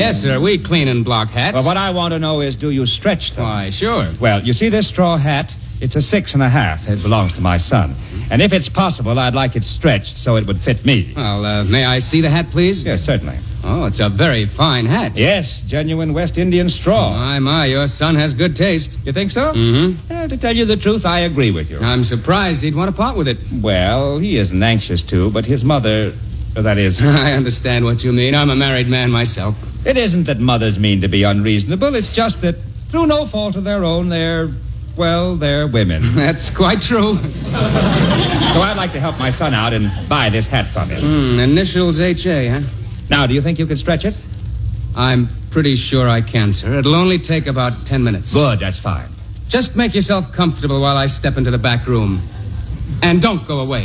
Yes, sir. We clean and block hats. Well, what I want to know is, do you stretch them? Why, sure. Well, you see this straw hat? It's a 6.5. It belongs to my son. And if it's possible, I'd like it stretched so it would fit me. Well, may I see the hat, please? Yes, certainly. Oh, it's a very fine hat. Yes, genuine West Indian straw. My, your son has good taste. You think so? Mm-hmm. To tell you the truth, I agree with you. I'm surprised he'd want to part with it. Well, he isn't anxious to, but his mother, that is... I understand what you mean. I'm a married man myself. It isn't that mothers mean to be unreasonable. It's just that, through no fault of their own, they're women. That's quite true. So I'd like to help my son out and buy this hat from him. Initials H.A., huh? Now, do you think you could stretch it? I'm pretty sure I can, sir. It'll only take about 10 minutes. Good, that's fine. Just make yourself comfortable while I step into the back room. And don't go away.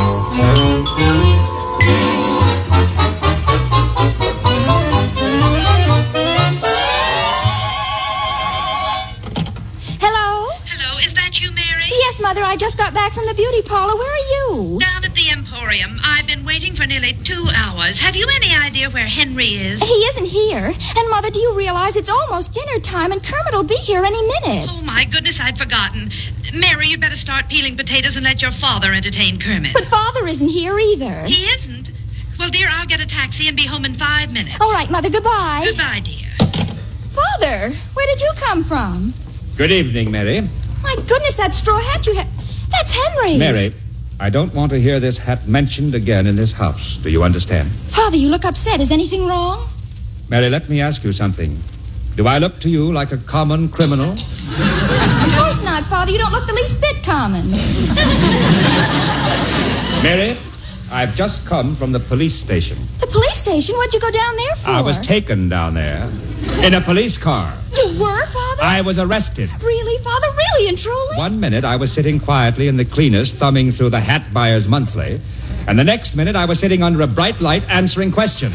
Yes, Mother, I just got back from the beauty parlor. Where are you? Down at the Emporium. I've been waiting for nearly 2 hours. Have you any idea where Henry is? He isn't here. And, Mother, do you realize it's almost dinner time and Kermit will be here any minute? Oh, my goodness, I'd forgotten. Mary, you'd better start peeling potatoes and let your father entertain Kermit. But Father isn't here either. He isn't? Well, dear, I'll get a taxi and be home in 5 minutes. All right, Mother, goodbye. Goodbye, dear. Father, where did you come from? Good evening, Mary. My goodness, that straw hat you had... That's Henry's. Mary, I don't want to hear this hat mentioned again in this house. Do you understand? Father, you look upset. Is anything wrong? Mary, let me ask you something. Do I look to you like a common criminal? Of course not, Father. You don't look the least bit common. Mary, I've just come from the police station. The police station? What'd you go down there for? I was taken down there in a police car. You were, Father? I was arrested. Really, Father? Really and truly? 1 minute, I was sitting quietly in the cleaners, thumbing through the Hat Buyers Monthly. And the next minute, I was sitting under a bright light answering questions.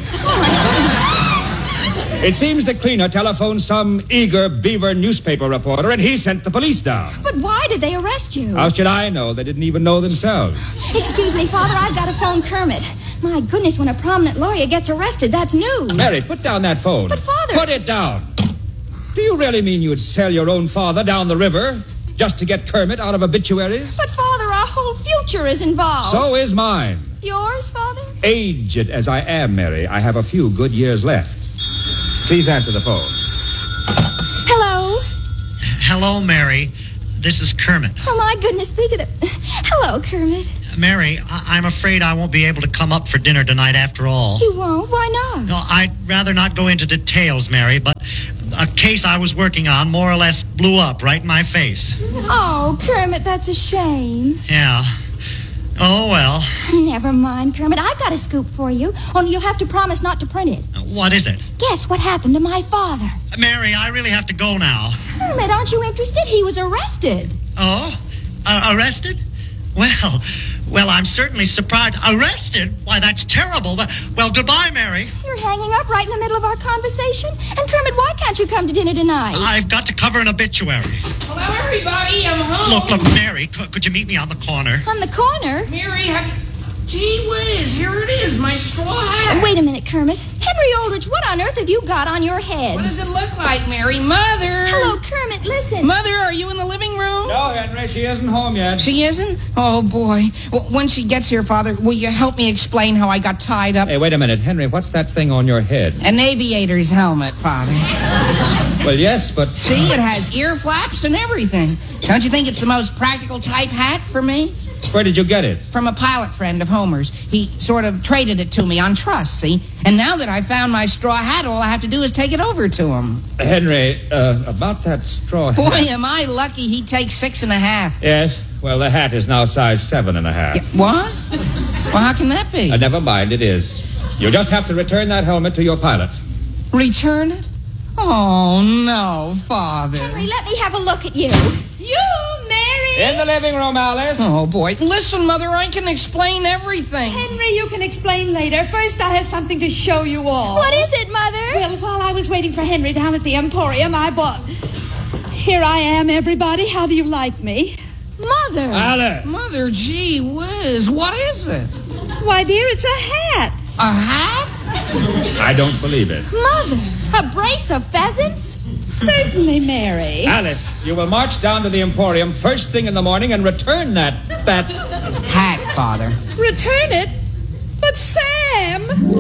It seems the cleaner telephoned some eager Beaver newspaper reporter, and he sent the police down. But why did they arrest you? How should I know? They didn't even know themselves. Excuse me, Father, I've got to phone Kermit. My goodness, when a prominent lawyer gets arrested, that's news. Mary, put down that phone. But, Father... Put it down. Do you really mean you'd sell your own father down the river just to get Kermit out of obituaries? But, Father, our whole future is involved. So is mine. Yours, Father? Aged as I am, Mary, I have a few good years left. Please answer the phone. Hello? Hello, Mary. This is Kermit. Oh, my goodness, speak of it. Hello, Kermit. Mary, I'm afraid I won't be able to come up for dinner tonight after all. You won't? Why not? No, I'd rather not go into details, Mary, but a case I was working on more or less blew up right in my face. Oh, Kermit, that's a shame. Yeah. Oh, well. Never mind, Kermit. I've got a scoop for you. Only you'll have to promise not to print it. What is it? Guess what happened to my father? Mary, I really have to go now. Kermit, aren't you interested? He was arrested. Oh? Arrested? Well, I'm certainly surprised. Arrested? Why, that's terrible. Well, goodbye, Mary. You're hanging up right in the middle of our conversation? And, Kermit, why can't you come to dinner tonight? I've got to cover an obituary. Hello, everybody. I'm home. Look, Mary, could you meet me on the corner? On the corner? Mary, gee whiz, here it is, my straw hat. Wait a minute, Kermit. Henry Aldrich, what on earth have you got on your head? What does it look like, Mary? Mother! Hello, Kermit, listen. Mother, are you in the living room? No, Henry, she isn't home yet. She isn't? Oh, boy. Well, when she gets here, Father, will you help me explain how I got tied up? Hey, wait a minute. Henry, what's that thing on your head? An aviator's helmet, Father. Well, yes, but... See, it has ear flaps and everything. Don't you think it's the most practical type hat for me? Where did you get it? From a pilot friend of Homer's. He sort of traded it to me on trust, see? And now that I found my straw hat, all I have to do is take it over to him. Henry, about that straw hat... Boy, am I lucky he takes 6.5. Yes, well, the hat is now size 7.5. Yeah, what? Well, how can that be? Never mind, it is. You just have to return that helmet to your pilot. Return it? Oh, no, Father. Henry, let me have a look at you. You, Mary! In the living room, Alice. Oh, boy. Listen, Mother, I can explain everything. Henry, you can explain later. First, I have something to show you all. What is it, Mother? Well, while I was waiting for Henry down at the Emporium, I bought... Here I am, everybody. How do you like me? Mother! Alice! Mother, gee whiz, what is it? Why, dear, it's a hat. A hat? I don't believe it. Mother, a brace of pheasants? Certainly, Mary. Alice, you will march down to the Emporium first thing in the morning and return that... Hat, Father. Return it? But Sam!